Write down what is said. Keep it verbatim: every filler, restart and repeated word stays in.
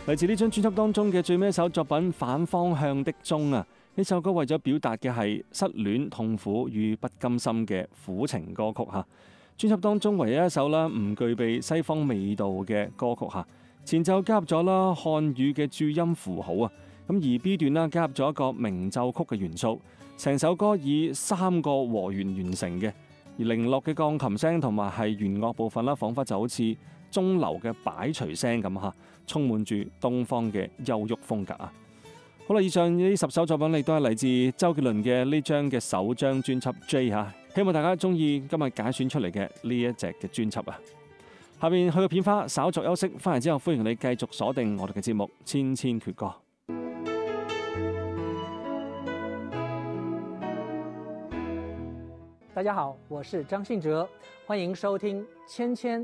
嚟自呢張專輯當中嘅最尾一首作品《反方向的鐘》啊，呢首歌為咗表達嘅係失戀、痛苦與不甘心嘅苦情歌曲嚇。專輯當中唯一一首啦唔具備西方味道嘅歌曲嚇，前奏加入咗啦漢語嘅注音符號啊，咁而 B 段啦加入咗一個鳴奏曲嘅元素，成首歌以三個和弦完成嘅，而零落嘅鋼琴聲同埋係弦樂部分啦，彷彿就好似鐘樓嘅擺錘聲咁嚇，充滿住東方嘅憂鬱風格啊！好啦，以上呢十首作品亦都係嚟自周杰倫嘅呢張嘅首張專輯 J 嚇，希望大家中意今日揀選出嚟嘅呢一隻嘅專輯啊！下面去個片花，稍作休息，翻嚟之後歡迎你繼續鎖定我哋嘅節目《千千闕歌》。 大家好，我是張信哲，歡迎收聽《千千